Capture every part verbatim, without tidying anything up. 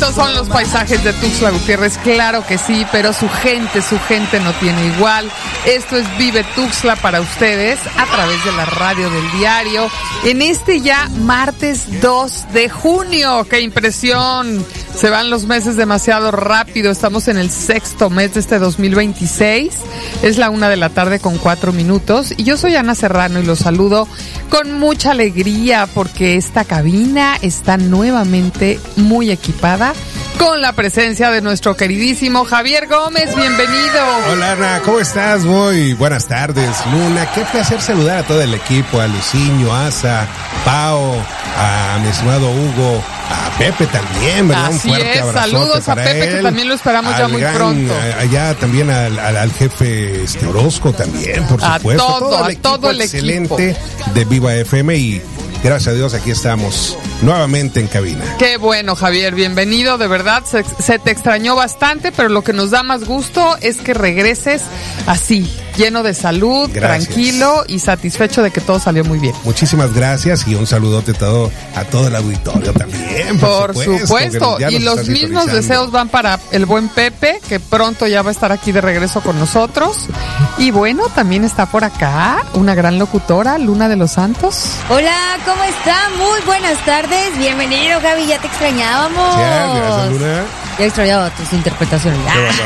bonitos son los paisajes de Tuxtla Gutiérrez, claro que sí, pero su gente, su gente no tiene igual. Esto es Vive Tuxtla para ustedes a través de la radio del diario. En este ya martes dos de junio, ¡qué impresión! Se van los meses demasiado rápido, estamos en el sexto mes de este dos mil veintiséis. Es la una de la tarde con cuatro minutos y yo soy Ana Serrano y los saludo con mucha alegría porque esta cabina está nuevamente muy equipada con la presencia de nuestro queridísimo Javier Gómez. Bienvenido. Hola Ana, ¿cómo estás? Muy buenas tardes, Luna. Qué placer saludar a todo el equipo, a Luciño, Asa, Pao, a mi estimado Hugo, a Pepe también, ¿verdad? Así un fuerte es, saludos a Pepe, él, que también lo esperamos ya muy gran, pronto. Allá también al, al, al jefe este, Orozco también, por a supuesto. Todo, todo el a equipo todo el excelente equipo de Viva F M y gracias a Dios aquí estamos nuevamente en cabina. Qué bueno, Javier, bienvenido, de verdad, se, se te extrañó bastante, pero lo que nos da más gusto es que regreses así, lleno de salud, gracias, tranquilo y satisfecho de que todo salió muy bien. Muchísimas gracias y un saludote todo, a todo el auditorio también. Por, por supuesto, supuesto. Y los mismos deseos van para el buen Pepe, que pronto ya va a estar aquí de regreso con nosotros. Y bueno, también está por acá una gran locutora, Luna de los Santos. Hola, ¿cómo están? Muy buenas tardes. Bienvenido, Gaby, ya te extrañábamos. Gracias, gracias, Luna. Ya extrañaba tus interpretaciones.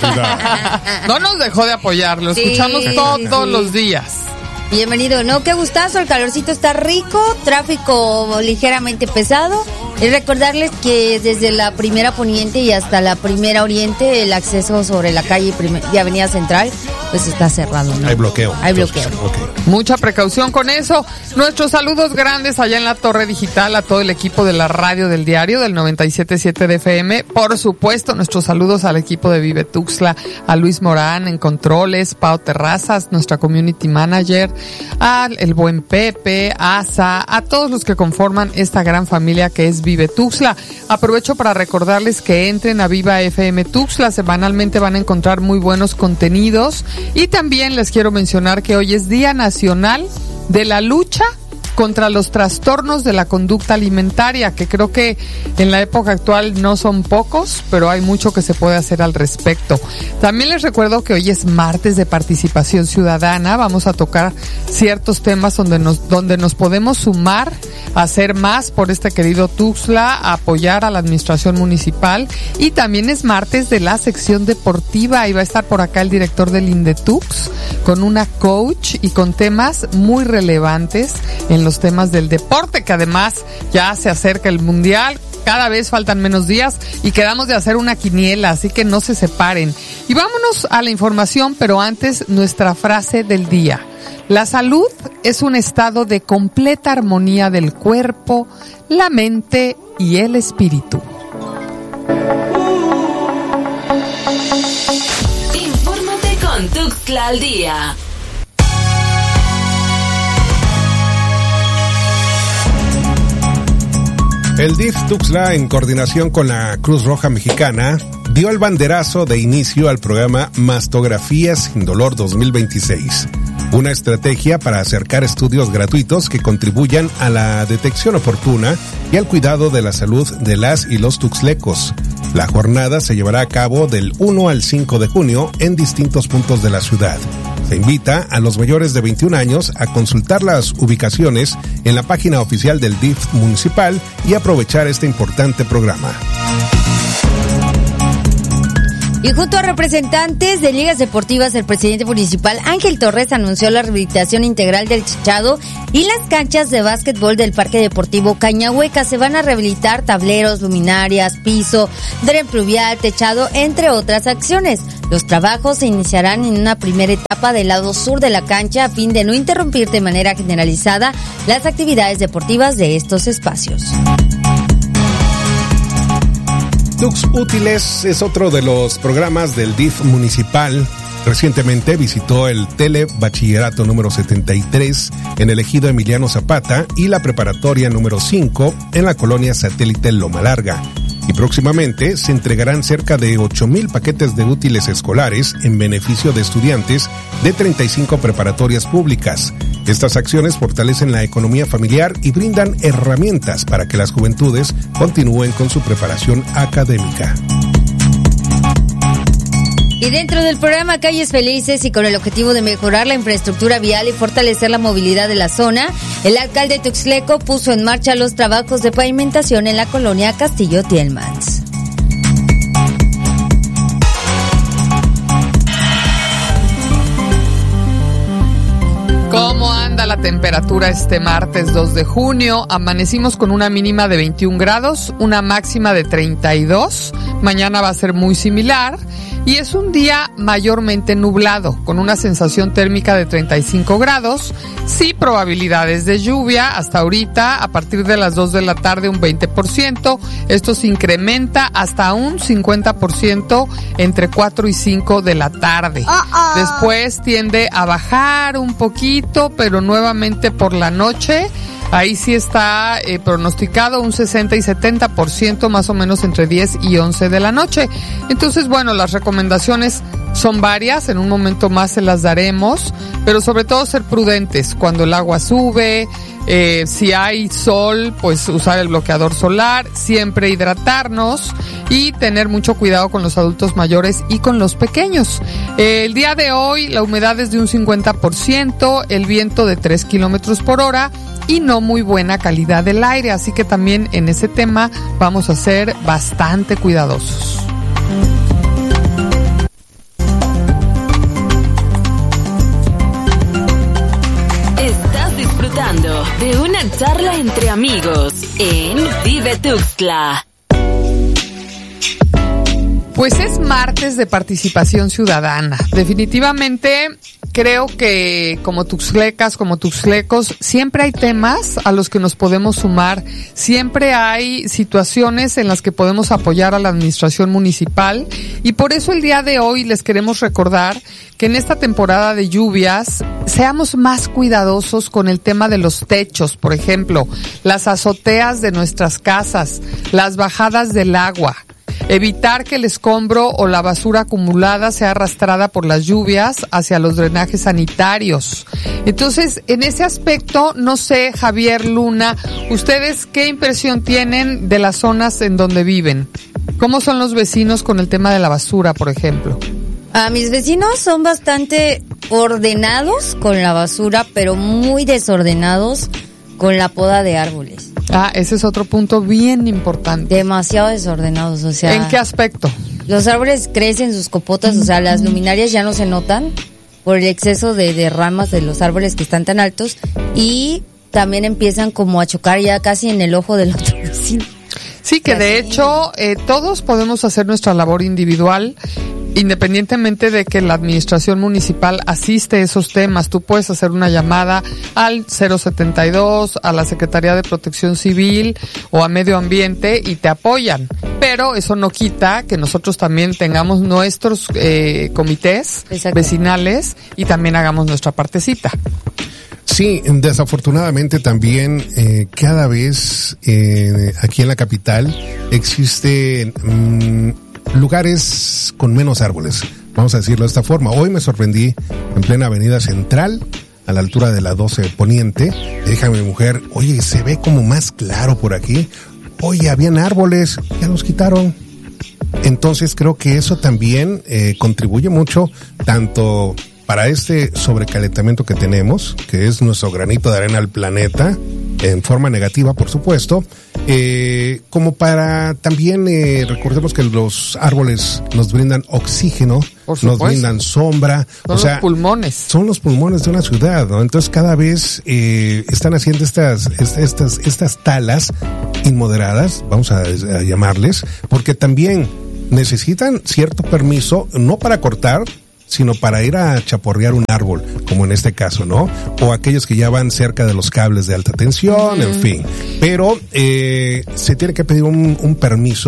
No nos dejó de apoyar, lo sí, escuchamos todos sí. los días. Bienvenido, ¿no? Qué gustazo, el calorcito está rico, tráfico ligeramente pesado. Y recordarles que desde la primera poniente y hasta la primera oriente, el acceso sobre la calle y avenida central, pues está cerrado, ¿no? Hay bloqueo. Hay bloqueo. Entonces, okay. Mucha precaución con eso. Nuestros saludos grandes allá en la Torre Digital a todo el equipo de la radio del diario del noventa y siete punto siete de F M. Por supuesto, nuestros saludos al equipo de Vive Tuxtla, a Luis Morán en controles, Pau Terrazas, nuestra community manager, al el buen Pepe, Asa, a todos los que conforman esta gran familia que es Vive Tuxtla. Aprovecho para recordarles que entren a Viva F M Tuxtla, semanalmente van a encontrar muy buenos contenidos y también les quiero mencionar que hoy es Día Nacional de la Lucha contra los trastornos de la conducta alimentaria, que creo que en la época actual no son pocos, pero hay mucho que se puede hacer al respecto. También les recuerdo que hoy es martes de participación ciudadana, vamos a tocar ciertos temas donde nos, donde nos podemos sumar a hacer más por este querido Tuxtla, a apoyar a la administración municipal, y también es martes de la sección deportiva y va a estar por acá el director del Indetux con una coach y con temas muy relevantes en los temas del deporte, que además ya se acerca el mundial, cada vez faltan menos días y quedamos de hacer una quiniela, así que no se separen. Y vámonos a la información, pero antes nuestra frase del día. La salud es un estado de completa armonía del cuerpo, la mente y el espíritu. Infórmate con Tuxtla al día. El D I F Tuxtla, en coordinación con la Cruz Roja Mexicana, dio el banderazo de inicio al programa Mastografías sin Dolor dos mil veintiséis, una estrategia para acercar estudios gratuitos que contribuyan a la detección oportuna y al cuidado de la salud de las y los tuxtlecos. La jornada se llevará a cabo del uno al cinco de junio en distintos puntos de la ciudad. Se invita a los mayores de veintiún años a consultar las ubicaciones en la página oficial del D I F municipal y aprovechar este importante programa. Y junto a representantes de ligas deportivas, el presidente municipal Ángel Torres anunció la rehabilitación integral del techado y las canchas de básquetbol del Parque Deportivo Cañahueca. Se van a rehabilitar tableros, luminarias, piso, dren pluvial, techado, entre otras acciones. Los trabajos se iniciarán en una primera etapa del lado sur de la cancha a fin de no interrumpir de manera generalizada las actividades deportivas de estos espacios. Tux Útiles es otro de los programas del D I F municipal. Recientemente visitó el Telebachillerato número setenta y tres en el ejido Emiliano Zapata y la preparatoria número cinco en la colonia satélite Loma Larga. Y próximamente se entregarán cerca de ocho mil paquetes de útiles escolares en beneficio de estudiantes de treinta y cinco preparatorias públicas. Estas acciones fortalecen la economía familiar y brindan herramientas para que las juventudes continúen con su preparación académica. Y dentro del programa Calles Felices y con el objetivo de mejorar la infraestructura vial y fortalecer la movilidad de la zona, el alcalde Tuxtleco puso en marcha los trabajos de pavimentación en la colonia Castillo Tielmans. ¿Cómo anda la temperatura este martes dos de junio? Amanecimos con una mínima de veintiún grados, una máxima de treinta y dos. Mañana va a ser muy similar. Y es un día mayormente nublado, con una sensación térmica de treinta y cinco grados. Sí, probabilidades de lluvia hasta ahorita, a partir de las dos de la tarde un veinte por ciento. Esto se incrementa hasta un cincuenta por ciento entre cuatro y cinco de la tarde. Uh-oh. Después tiende a bajar un poquito, pero nuevamente por la noche. Ahí sí está eh, pronosticado un sesenta y setenta por ciento más o menos entre diez y once de la noche. Entonces, bueno, las recomendaciones son varias, en un momento más se las daremos, pero sobre todo ser prudentes cuando el agua sube, eh, si hay sol, pues usar el bloqueador solar, siempre hidratarnos y tener mucho cuidado con los adultos mayores y con los pequeños. Eh, el día de hoy la humedad es de un cincuenta por ciento, el viento de tres kilómetros por hora, y no muy buena calidad del aire, así que también en ese tema vamos a ser bastante cuidadosos. Estás disfrutando de una charla entre amigos en Vive Tuxtla. Pues es martes de participación ciudadana. Definitivamente creo que como tuxtlecas, como tuxtlecos, siempre hay temas a los que nos podemos sumar. Siempre hay situaciones en las que podemos apoyar a la administración municipal. Y por eso el día de hoy les queremos recordar que en esta temporada de lluvias seamos más cuidadosos con el tema de los techos, por ejemplo, las azoteas de nuestras casas, las bajadas del agua. Evitar que el escombro o la basura acumulada sea arrastrada por las lluvias hacia los drenajes sanitarios. Entonces, en ese aspecto, no sé, Javier, Luna, ¿ustedes qué impresión tienen de las zonas en donde viven? ¿Cómo son los vecinos con el tema de la basura, por ejemplo? Ah, mis vecinos son bastante ordenados con la basura, pero muy desordenados con la poda de árboles. Ah, ese es otro punto bien importante. Demasiado desordenados, o sea. ¿En qué aspecto? Los árboles crecen sus copotas, o sea, las luminarias ya no se notan por el exceso de, de ramas de los árboles que están tan altos y también empiezan como a chocar ya casi en el ojo del otro vecino. Sí, que de hecho eh, todos podemos hacer nuestra labor individual, independientemente de que la administración municipal asiste a esos temas. Tú puedes hacer una llamada al cero setenta y dos, a la Secretaría de Protección Civil o a Medio Ambiente y te apoyan. Pero eso no quita que nosotros también tengamos nuestros eh, comités Exacto. vecinales y también hagamos nuestra partecita. Sí, desafortunadamente también eh, cada vez eh, aquí en la capital existen mmm, lugares con menos árboles, vamos a decirlo de esta forma. Hoy me sorprendí en plena avenida Central, a la altura de la doce Poniente, le dije a mi mujer, oye, se ve como más claro por aquí. Oye, habían árboles, ya los quitaron. Entonces creo que eso también eh, contribuye mucho, tanto para este sobrecalentamiento que tenemos, que es nuestro granito de arena al planeta, en forma negativa, por supuesto, eh, como para también, eh, recordemos que los árboles nos brindan oxígeno, nos brindan sombra. Son o sea, los pulmones. Son los pulmones de una ciudad, ¿no? Entonces cada vez eh, están haciendo estas, estas, estas talas inmoderadas, vamos a, a llamarles, porque también necesitan cierto permiso, no para cortar, sino para ir a chaporrear un árbol, como en este caso, ¿no? O aquellos que ya van cerca de los cables de alta tensión, uh-huh. en fin. Pero eh, se tiene que pedir un, un permiso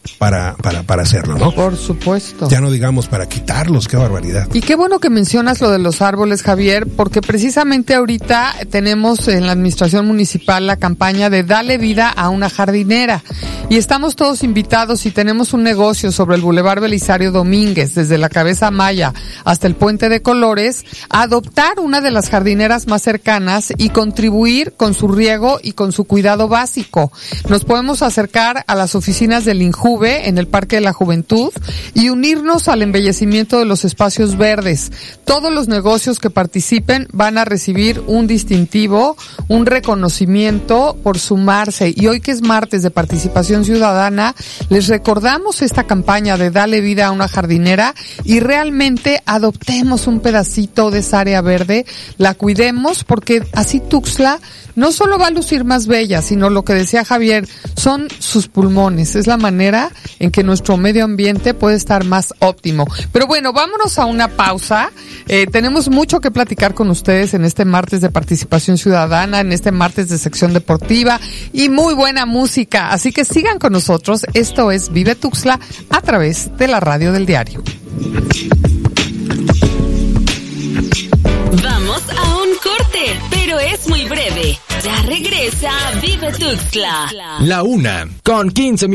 para, para, para hacerlo, ¿no? Por supuesto. Ya no digamos para quitarlos, qué barbaridad. Y qué bueno que mencionas lo de los árboles, Javier, porque precisamente ahorita tenemos en la administración municipal la campaña de Dale Vida a una Jardinera. Y estamos todos invitados y tenemos un negocio sobre el Boulevard Belisario Domínguez, desde la Cabeza Maya hasta el Puente de Colores, a adoptar una de las jardineras más cercanas y contribuir con su riego y con su cuidado básico. Nos podemos acercar a las oficinas del INJUVE en el Parque de la Juventud y unirnos al embellecimiento de los espacios verdes. Todos los negocios que participen van a recibir un distintivo, un reconocimiento por sumarse. Y hoy que es martes de participación ciudadana, les recordamos esta campaña de Dale Vida a una Jardinera y realmente adoptemos un pedacito de esa área verde, la cuidemos, porque así Tuxtla no solo va a lucir más bella, sino lo que decía Javier, son sus pulmones, es la manera en que nuestro medio ambiente puede estar más óptimo. Pero bueno, vámonos a una pausa. Eh, tenemos mucho que platicar con ustedes en este martes de participación ciudadana, en este martes de sección deportiva y muy buena música. Así que sigan con nosotros. Esto es Vive Tuxtla a través de la radio del diario. Vamos a un corte, pero es muy breve. Ya regresa Vive Tuxtla. La una, con quince minutos.